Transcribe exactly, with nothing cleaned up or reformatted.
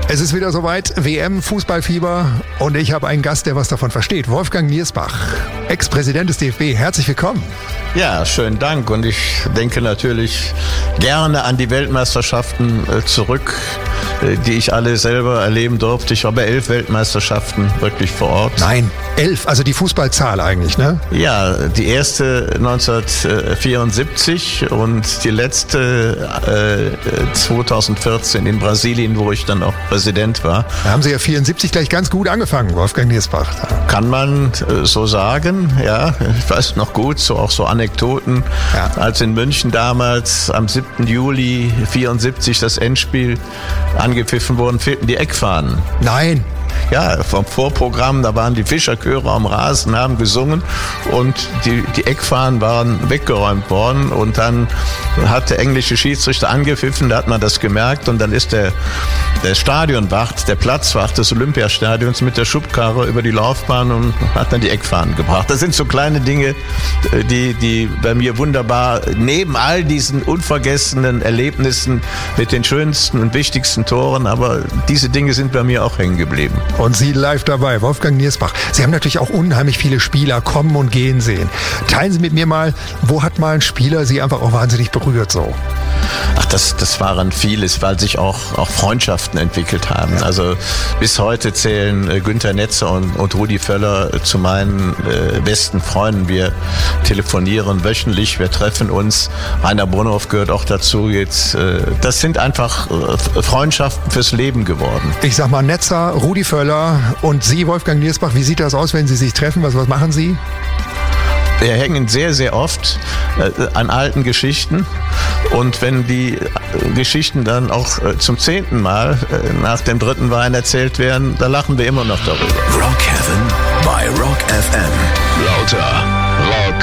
Es ist wieder soweit, W M, Fußballfieber und ich habe einen Gast, der was davon versteht. Wolfgang Niersbach, Ex-Präsident des D F B. Herzlich willkommen. Ja, schönen Dank und ich denke natürlich gerne an die Weltmeisterschaften äh, zurück, äh, die ich alle selber erleben durfte. Ich war bei elf Weltmeisterschaften wirklich vor Ort. Nein, elf, also die Fußballzahl eigentlich, ne? Ja, die erste neunzehnhundertvierundsiebzig und die letzte äh, zweitausendvierzehn in Brasilien, wo ich dann auch Präsident war. Da haben Sie ja vierundsiebzig gleich ganz gut angefangen, Wolfgang Niersbach. Kann man äh, so sagen, ja. Ich weiß noch gut, so auch so Anekdoten, ja. Als in München damals am siebten Juli vierundsiebzig das Endspiel angepfiffen wurden, fehlten die Eckfahnen. Nein. Ja, vom Vorprogramm, da waren die Fischerchöre am Rasen, haben gesungen und die, die Eckfahnen waren weggeräumt worden und dann hat der englische Schiedsrichter angepfiffen, da hat man das gemerkt und dann ist der, der Stadionwacht, der Platzwacht des Olympiastadions mit der Schubkarre über die Laufbahn und hat dann die Eckfahnen gebracht. Das sind so kleine Dinge, die, die bei mir wunderbar, neben all diesen unvergessenen Erlebnissen mit den schönsten und wichtigsten Toren, aber diese Dinge sind bei mir auch hängen geblieben. Und Sie live dabei, Wolfgang Niersbach. Sie haben natürlich auch unheimlich viele Spieler kommen und gehen sehen. Teilen Sie mit mir mal, wo hat mal ein Spieler Sie einfach auch wahnsinnig berührt so? Ach, das, das waren vieles, weil sich auch, auch Freundschaften entwickelt haben. Ja. Also bis heute zählen äh, Günter Netzer und, und Rudi Völler äh, zu meinen äh, besten Freunden. Wir telefonieren wöchentlich, wir treffen uns. Rainer Bonhoff gehört auch dazu jetzt. Äh, das sind einfach äh, Freundschaften fürs Leben geworden. Ich sag mal Netzer, Rudi Völler und Sie, Wolfgang Niersbach, wie sieht das aus, wenn Sie sich treffen? Was, was machen Sie? Wir hängen sehr, sehr oft äh, an alten Geschichten und wenn die äh, Geschichten dann auch äh, zum zehnten Mal äh, nach dem dritten Wein erzählt werden, da lachen wir immer noch darüber. Rock Heaven bei Rock F M. Lauter